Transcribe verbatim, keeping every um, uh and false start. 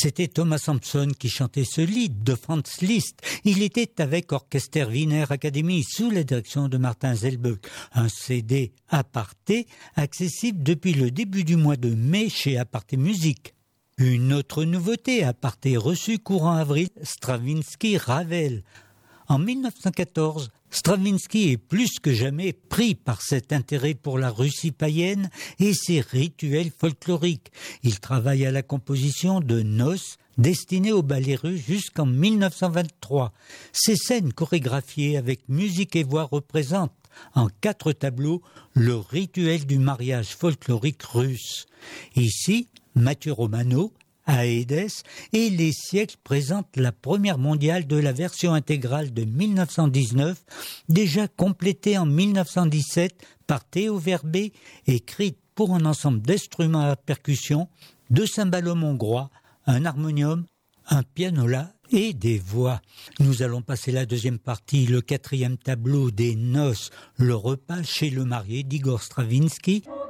C'était Thomas Sampson qui chantait ce lied de Franz Liszt. Il était avec Orchester Wiener Academy sous la direction de Martin Zelböck. Un C D Aparté accessible depuis le début du mois de mai chez Aparté Musique. Une autre nouveauté Aparté reçue courant avril, Stravinsky Ravel. En mille neuf cent quatorze, Stravinsky est plus que jamais pris par cet intérêt pour la Russie païenne et ses rituels folkloriques. Il travaille à la composition de Noces, destinées au ballet russe jusqu'en mille neuf cent vingt-trois. Ces scènes chorégraphiées avec musique et voix représentent en quatre tableaux le rituel du mariage folklorique russe. Ici, Mathieu Romano, Aedes et les siècles présentent la première mondiale de la version intégrale de mille neuf cent dix-neuf, déjà complétée en mille neuf cent dix-sept par Théo Verbé, écrite pour un ensemble d'instruments à percussion, deux cymbalums hongrois, un harmonium, un pianola et des voix. Nous allons passer la deuxième partie, le quatrième tableau des Noces, le repas chez le marié d'Igor Stravinsky.